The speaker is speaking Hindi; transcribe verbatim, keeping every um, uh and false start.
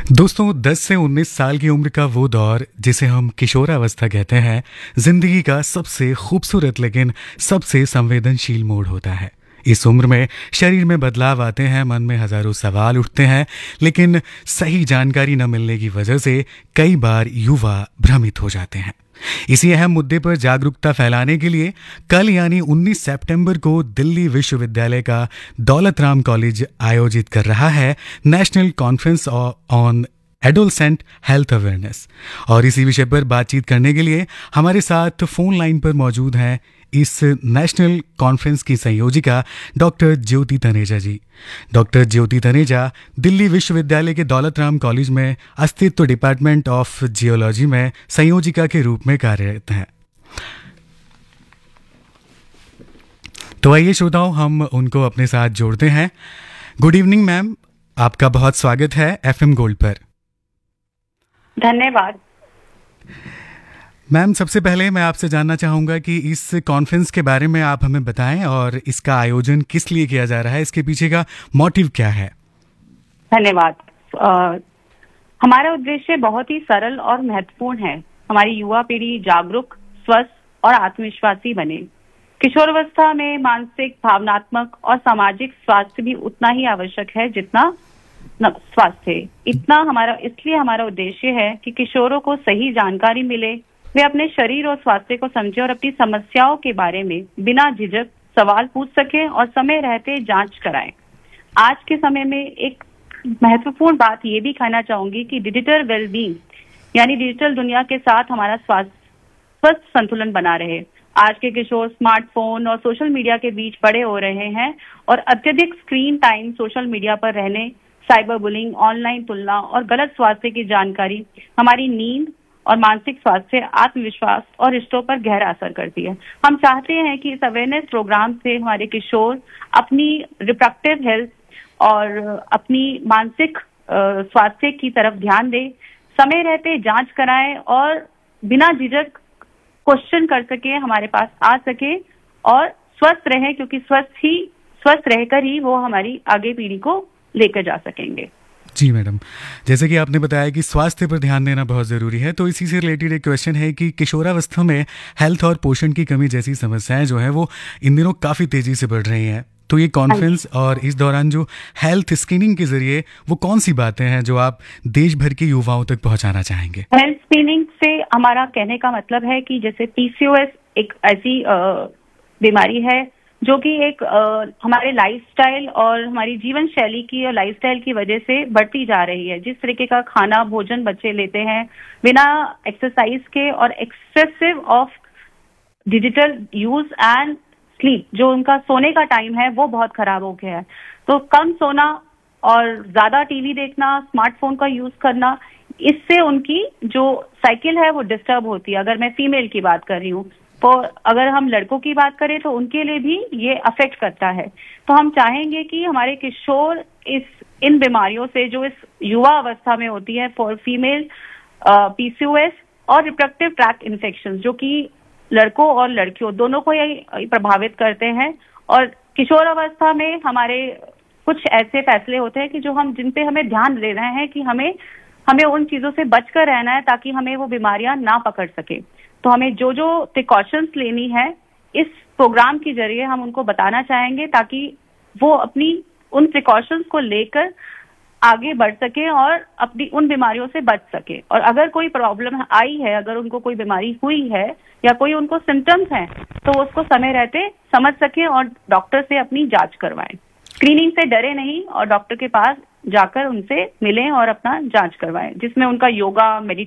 दोस्तों दस से उन्नीस साल की उम्र का वो दौर जिसे हम किशोरावस्था कहते हैं, जिंदगी का सबसे खूबसूरत लेकिन सबसे संवेदनशील मोड़ होता है। इस उम्र में शरीर में बदलाव आते हैं, मन में हजारों सवाल उठते हैं, लेकिन सही जानकारी न मिलने की वजह से कई बार युवा भ्रमित हो जाते हैं। इसी अहम मुद्दे पर जागरूकता फैलाने के लिए कल यानी उन्नीस सितंबर को दिल्ली विश्वविद्यालय का दौलत राम कॉलेज आयोजित कर रहा है national conference on adolescent health awareness. और इसी विषय पर बातचीत करने के लिए हमारे साथ फोन लाइन पर मौजूद हैं इस नेशनल कॉन्फ्रेंस की संयोजिका डॉक्टर ज्योति तनेजा जी। डॉक्टर ज्योति तनेजा दिल्ली विश्वविद्यालय के दौलत राम कॉलेज में अस्तित्व डिपार्टमेंट ऑफ जियोलॉजी में संयोजिका के रूप में कार्यरत हैं। तो आइए श्रोताओं, हम उनको अपने साथ जोड़ते हैं। गुड इवनिंग मैम, आपका बहुत स्वागत है एफएम गोल्ड पर। धन्यवाद मैम। सबसे पहले मैं आपसे जानना चाहूँगा कि इस कॉन्फ्रेंस के बारे में आप हमें बताएं और इसका आयोजन किस लिए किया जा रहा है, इसके पीछे का मोटिव क्या है। धन्यवाद। आ, हमारा उद्देश्य बहुत ही सरल और महत्वपूर्ण है। हमारी युवा पीढ़ी जागरूक, स्वस्थ और आत्मविश्वासी बने। किशोरावस्था में मानसिक, भावनात्मक और सामाजिक स्वास्थ्य भी उतना ही आवश्यक है जितना स्वास्थ्य। इतना हमारा इसलिए हमारा उद्देश्य है कि किशोरों को सही जानकारी मिले, वे अपने शरीर और स्वास्थ्य को समझे और अपनी समस्याओं के बारे में बिना झिझक सवाल पूछ सकें और समय रहते जांच कराएं। आज के समय में एक महत्वपूर्ण बात ये भी कहना चाहूंगी कि डिजिटल वेलबींग यानी डिजिटल दुनिया के साथ हमारा स्वास्थ्य स्वस्थ संतुलन बना रहे। आज के किशोर स्मार्टफोन और सोशल मीडिया के बीच बड़े हो रहे हैं और अत्यधिक स्क्रीन टाइम, सोशल मीडिया पर रहने, साइबर बुलिंग, ऑनलाइन तुलना और गलत स्वास्थ्य की जानकारी हमारी नींद और मानसिक स्वास्थ्य, आत्मविश्वास और रिश्तों पर गहरा असर करती है। हम चाहते हैं कि इस अवेयरनेस प्रोग्राम से हमारे किशोर अपनी रिप्रोडक्टिव हेल्थ और अपनी मानसिक स्वास्थ्य की तरफ ध्यान दें, समय रहते जांच कराएं और बिना झिझक क्वेश्चन कर सके, हमारे पास आ सके और स्वस्थ रहे, क्योंकि स्वस्थ ही स्वस्थ रहकर ही वो हमारी आगे पीढ़ी को लेकर जा सकेंगे। जी मैडम, जैसे कि आपने बताया कि स्वास्थ्य पर ध्यान देना बहुत ज़रूरी है, तो इसी से रिलेटेड एक क्वेश्चन है कि किशोरावस्था में हेल्थ और पोषण की कमी जैसी समस्याएं जो है वो इन दिनों काफ़ी तेज़ी से बढ़ रही हैं। तो ये कॉन्फ्रेंस और इस दौरान जो हेल्थ स्क्रीनिंग के जरिए वो कौन सी बातें हैं जो आप देश भर के युवाओं तक पहुंचाना चाहेंगे। हेल्थ स्क्रीनिंग से हमारा कहने का मतलब है कि जैसे पीसीओएस एक ऐसी बीमारी है जो कि एक आ, हमारे लाइफस्टाइल और हमारी जीवन शैली की और लाइफस्टाइल की वजह से बढ़ती जा रही है। जिस तरीके का खाना भोजन बच्चे लेते हैं बिना एक्सरसाइज के और excessive of digital use and sleep, जो उनका सोने का टाइम है वो बहुत खराब हो गया है। तो कम सोना और ज्यादा टीवी देखना, स्मार्टफोन का यूज करना, इससे उनकी जो साइकिल है वो डिस्टर्ब होती है। अगर मैं फीमेल की बात कर रही हूँ, तो अगर हम लड़कों की बात करें तो उनके लिए भी ये अफेक्ट करता है। तो हम चाहेंगे कि हमारे किशोर इस इन बीमारियों से जो इस युवा अवस्था में होती है, फॉर फीमेल पीसीओएस और रिप्रोडक्टिव ट्रैक्ट इन्फेक्शन, जो कि लड़कों और लड़कियों दोनों को ये प्रभावित करते हैं। और किशोर अवस्था में हमारे कुछ ऐसे फैसले होते हैं कि जो हम जिन पे हमें ध्यान देना है कि हमें हमें उन चीजों से बचकर रहना है ताकि हमें वो बीमारियां ना पकड़ सके। तो हमें जो जो प्रिकॉशंस लेनी है इस प्रोग्राम के जरिए हम उनको बताना चाहेंगे, ताकि वो अपनी उन प्रिकॉशंस को लेकर आगे बढ़ सके और अपनी उन बीमारियों से बच सके। और अगर कोई प्रॉब्लम आई है, अगर उनको कोई बीमारी हुई है या कोई उनको सिम्टम्स हैं, तो वो उसको समय रहते समझ सके और डॉक्टर से अपनी जांच करवाएं। स्क्रीनिंग से डरे नहीं और डॉक्टर के पास जाकर उनसे मिलें और अपना जांच करवाएं, जिसमें उनका योगा, मेडिटेशन